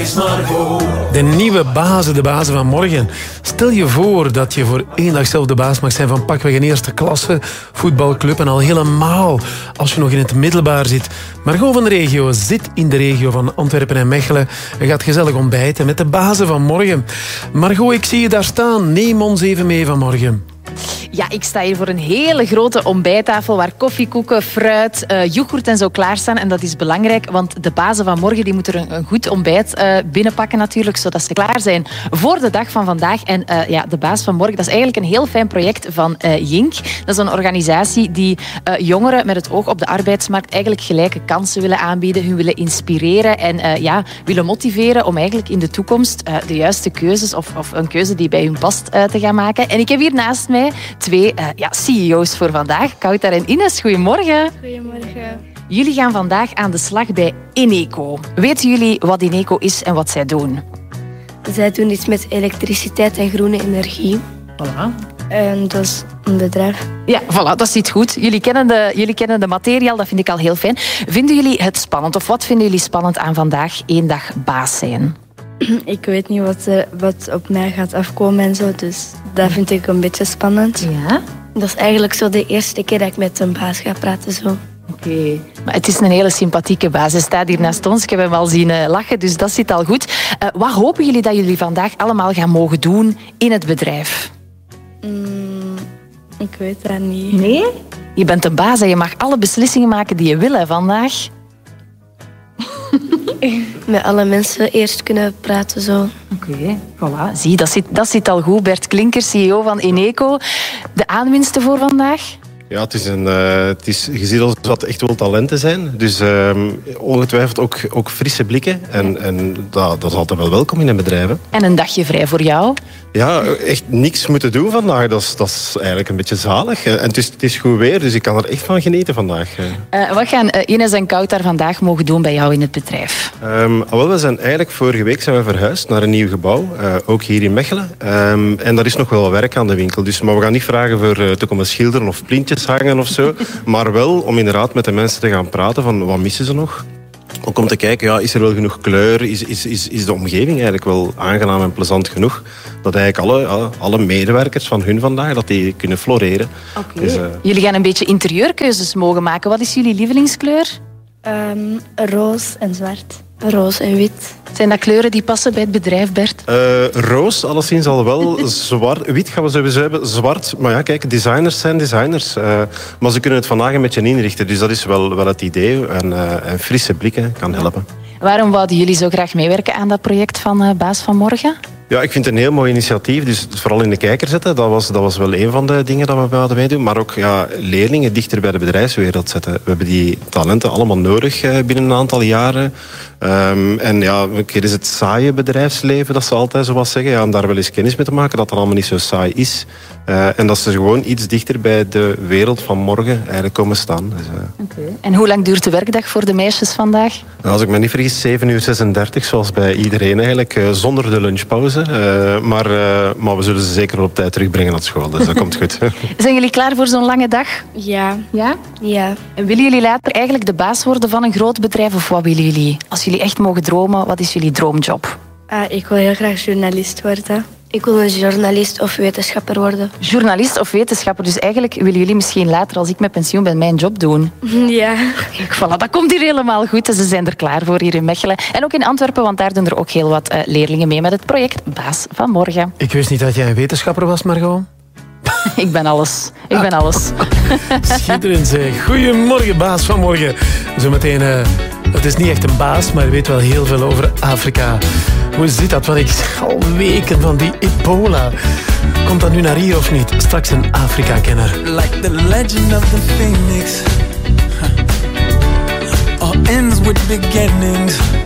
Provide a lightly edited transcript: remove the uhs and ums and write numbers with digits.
is Margot. De nieuwe bazen, de bazen van morgen. Stel je voor dat je voor 1 dag zelf de baas mag zijn van pakweg een eerste klasse voetbalclub. En al helemaal als je nog in het middelbaar zit. Margot van de regio zit in de regio van Antwerpen en Mechelen. En gaat gezellig ontbijten met de bazen van morgen. Margot, ik zie je daar staan. Neem ons even mee vanmorgen. Ja, ik sta hier voor een hele grote ontbijttafel waar koffiekoeken, fruit, yoghurt en zo klaarstaan. En dat is belangrijk, want de bazen van morgen die moeten een goed ontbijt binnenpakken natuurlijk, zodat ze klaar zijn voor de dag van vandaag. En de baas van morgen, dat is eigenlijk een heel fijn project van Jink. Dat is een organisatie die jongeren met het oog op de arbeidsmarkt eigenlijk gelijke kansen willen aanbieden, hun willen inspireren en willen motiveren om eigenlijk in de toekomst de juiste keuzes of een keuze die bij hun past te gaan maken. En ik heb hier naast mij 2 CEO's voor vandaag. Koutar en Ines, goedemorgen. Goedemorgen. Jullie gaan vandaag aan de slag bij Eneco. Weten jullie wat Eneco is en wat zij doen? Zij doen iets met elektriciteit en groene energie. Voilà. En dat is een bedrijf. Ja, voilà, dat zit goed. Jullie kennen de materie al, dat vind ik al heel fijn. Vinden jullie het spannend of wat vinden jullie spannend aan vandaag 1 dag baas zijn? Ik weet niet wat op mij gaat afkomen en zo, dus dat vind ik een beetje spannend. Ja? Dat is eigenlijk zo de eerste keer dat ik met een baas ga praten. Zo. Oké. Maar het is een hele sympathieke baas. Hij staat hier naast ons. Ik heb hem al zien lachen, dus dat zit al goed. Wat hopen jullie dat jullie vandaag allemaal gaan mogen doen in het bedrijf? Ik weet dat niet. Nee? Je bent een baas en je mag alle beslissingen maken die je wil hè, vandaag. Met alle mensen eerst kunnen praten. Zo. Oké, voilà. Zie, dat zit al goed. Bert Klinker, CEO van Eneco. De aanwinsten voor vandaag? Ja, je ziet dat het echt wel talenten zijn. Dus ongetwijfeld ook frisse blikken. En dat is altijd wel welkom in een bedrijf. Hè. En een dagje vrij voor jou? Ja, echt niks moeten doen vandaag. Dat is eigenlijk een beetje zalig. En het is goed weer, dus ik kan er echt van genieten vandaag. Wat gaan Ines en Koutar vandaag mogen doen bij jou in het bedrijf? We zijn eigenlijk vorige week verhuisd naar een nieuw gebouw. Ook hier in Mechelen. En daar is nog wel werk aan de winkel. Dus, maar we gaan niet vragen voor te komen schilderen of plintjes hangen of zo. Maar wel om inderdaad met de mensen te gaan praten van wat missen ze nog. Ook om te kijken, is er wel genoeg kleur? Is de omgeving eigenlijk wel aangenaam en plezant genoeg? Dat eigenlijk alle medewerkers van hun vandaag, dat die kunnen floreren. Okay. Dus, jullie gaan een beetje interieurkeuzes mogen maken. Wat is jullie lievelingskleur? Roos en zwart. Roos en wit. Zijn dat kleuren die passen bij het bedrijf, Bert? Roos, alleszins al wel. Zwart, wit gaan we sowieso hebben. Zwart, maar ja, kijk, designers zijn designers. Maar ze kunnen het vandaag een beetje inrichten. Dus dat is wel het idee. En frisse blikken kan helpen. Waarom wouden jullie zo graag meewerken aan dat project van Baas van Morgen? Ja, ik vind het een heel mooi initiatief. Dus vooral in de kijker zetten, dat was wel een van de dingen dat we wilden meedoen. Maar ook leerlingen dichter bij de bedrijfswereld zetten. We hebben die talenten allemaal nodig binnen een aantal jaren. En een keer is het saaie bedrijfsleven, dat ze altijd zo wat zeggen. Ja, om daar wel eens kennis mee te maken dat dat allemaal niet zo saai is. En dat ze gewoon iets dichter bij de wereld van morgen eigenlijk komen staan. Dus, Okay. En hoe lang duurt de werkdag voor de meisjes vandaag? Als ik me niet vergis, 7:36, zoals bij iedereen eigenlijk. Zonder de lunchpauze. Maar we zullen ze zeker op tijd terugbrengen naar school. Dus dat komt goed. Zijn jullie klaar voor zo'n lange dag? Ja. Ja? Ja. En willen jullie later eigenlijk de baas worden van een groot bedrijf? Of wat willen jullie? Als jullie echt mogen dromen, wat is jullie droomjob? Ik wil heel graag journalist worden. Ik wil een journalist of wetenschapper worden. Journalist of wetenschapper. Dus eigenlijk willen jullie misschien later, als ik met pensioen ben, mijn job doen. Ja. Kijk, voilà, dat komt hier helemaal goed. En ze zijn er klaar voor hier in Mechelen. En ook in Antwerpen, want daar doen er ook heel wat leerlingen mee met het project Baas van Morgen. Ik wist niet dat jij een wetenschapper was, Margot. Ik ben alles. Ik ben alles. Schitterend zeg. Goedemorgen, Baas van Morgen. Zometeen, het is niet echt een baas, maar je weet wel heel veel over Afrika. Hoe zit dat? Want ik zeg al weken van die ebola. Komt dat nu naar hier of niet? Straks een Afrika-kenner. Like the legend of the phoenix. All ends with beginnings.